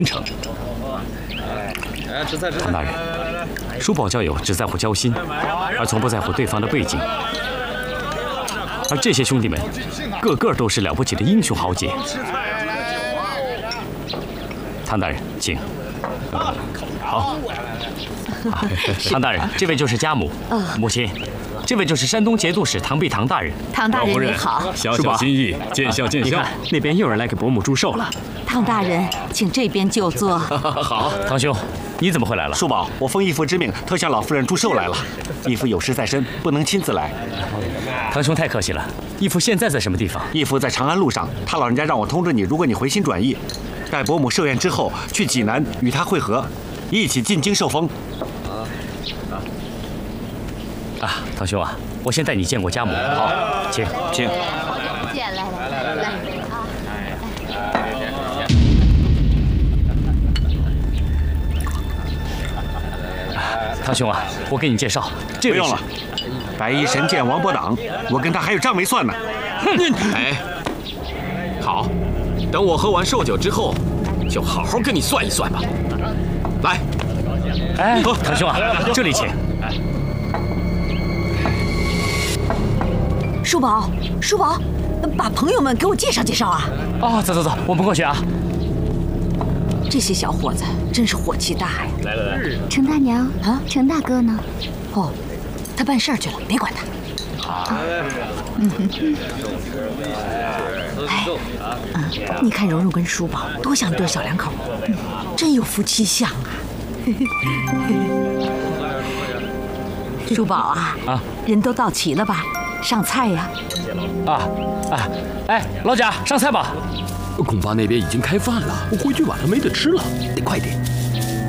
程。唐大人，叔宝教友只在乎交心，而从不在乎对方的背景。而这些兄弟们，个个都是了不起的英雄豪杰。唐大人，请。好。唐大人，这位就是家母。母亲。 这位就是山东节度使唐弼唐大人。 唐大人你好， 小小心意，见笑见笑。 你看那边又有人来给伯母祝寿了。 唐大人，请这边就坐。 好，唐兄，你怎么会来了？ 叔宝，我奉义父之命，特向老夫人祝寿来了。义父有事在身，不能亲自来。 唐兄太客气了。义父现在在什么地方？ 义父在长安路上，他老人家让我通知你，如果你回心转意，待伯母寿宴之后，去济南与他会合，一起进京受封。 啊，堂兄啊，我先带你见过家母。好，请。 见来啊！ 堂兄啊，我给你介绍，这位不用了。白衣神剑王伯党，我跟他还有账没算呢。 哎，好，等我喝完寿酒之后，就好好跟你算一算吧。来， 哎，堂兄啊，这里请。 叔宝，叔宝，把朋友们给我介绍介绍啊！ 哦，走走走，我们过去啊。 这些小伙子真是火气大呀！ 来。 程大娘啊，程大哥呢？ 哦，他办事儿去了，别管他。你看蓉蓉跟叔宝多像一对小两口，真有夫妻相啊！叔宝啊，人都到齐了吧？ 上菜呀！ 哎，老贾，上菜吧。 恐怕那边已经开饭了，我回去晚了没得吃了，得快点。